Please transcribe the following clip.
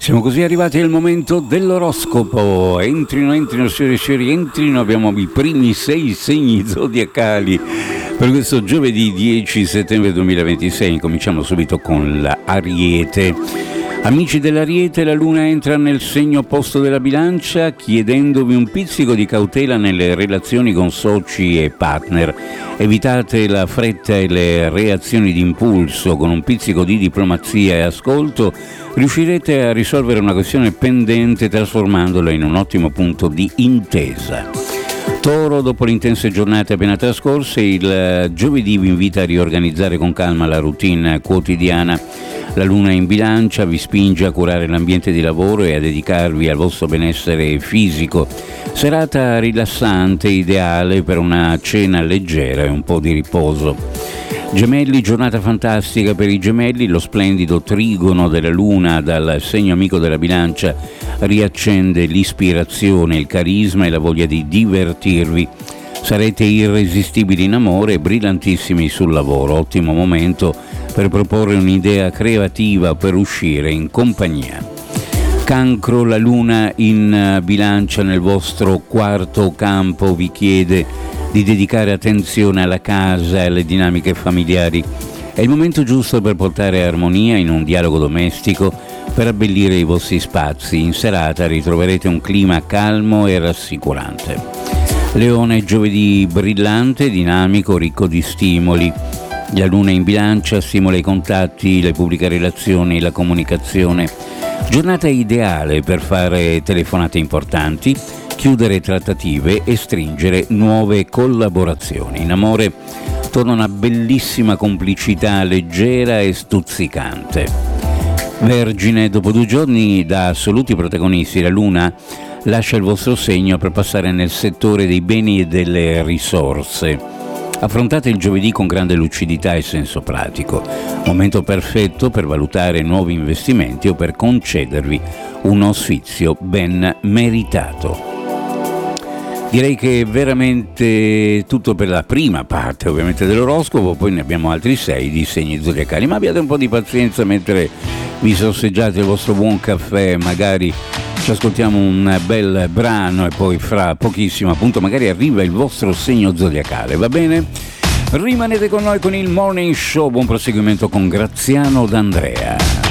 Siamo così arrivati al momento dell'oroscopo. Entrino, signori, entrino. Abbiamo i primi 6 segni zodiacali per questo giovedì 10 settembre 2026. Cominciamo subito con l'Ariete. Amici dell'Ariete, la Luna entra nel segno opposto della Bilancia, chiedendovi un pizzico di cautela nelle relazioni con soci e partner. Evitate la fretta e le reazioni d'impulso. Con un pizzico di diplomazia e ascolto riuscirete a risolvere una questione pendente trasformandola in un ottimo punto di intesa. Toro, dopo le intense giornate appena trascorse, il giovedì vi invita a riorganizzare con calma la routine quotidiana. La Luna in Bilancia vi spinge a curare l'ambiente di lavoro e a dedicarvi al vostro benessere fisico. Serata rilassante, ideale per una cena leggera e un po' di riposo. Gemelli, giornata fantastica per i gemelli. Lo splendido trigono della Luna dal segno amico della Bilancia riaccende l'ispirazione, il carisma e la voglia di divertirvi. Sarete irresistibili in amore e brillantissimi sul lavoro. Ottimo momento per proporre un'idea creativa per uscire in compagnia. Cancro, la Luna in Bilancia nel vostro quarto campo vi chiede di dedicare attenzione alla casa e alle dinamiche familiari. È il momento giusto per portare armonia in un dialogo domestico, per abbellire i vostri spazi. In serata ritroverete un clima calmo e rassicurante. Leone, giovedì brillante, dinamico, ricco di stimoli. La Luna in Bilancia stimola i contatti, le pubbliche relazioni, la comunicazione. Giornata ideale per fare telefonate importanti, chiudere trattative e stringere nuove collaborazioni. In amore torna una bellissima complicità leggera e stuzzicante. Vergine, dopo 2 giorni da assoluti protagonisti, la Luna lascia il vostro segno per passare nel settore dei beni e delle risorse. Affrontate il giovedì con grande lucidità e senso pratico. Momento perfetto per valutare nuovi investimenti o per concedervi uno sfizio ben meritato. Direi che è veramente tutto per la prima parte, ovviamente, dell'oroscopo. Poi ne abbiamo altri 6 di segni zodiacali, ma abbiate un po' di pazienza mentre vi sorseggiate il vostro buon caffè. Magari ci ascoltiamo un bel brano e poi fra pochissimo appunto magari arriva il vostro segno zodiacale, va bene? Rimanete con noi con il Morning Show. Buon proseguimento con Graziano D'Andrea.